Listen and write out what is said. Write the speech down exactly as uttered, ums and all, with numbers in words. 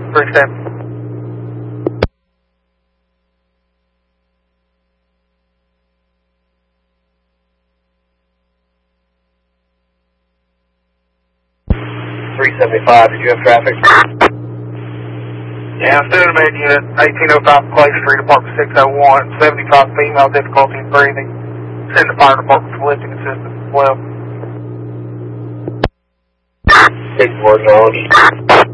three seven. three seventy-five, did you have traffic? Yeah, student med unit, eighteen oh five Clay Street, apartment six oh one, seventy-five female, difficulty in breathing. Send the fire department for lifting assistance as well. Big word knowledge.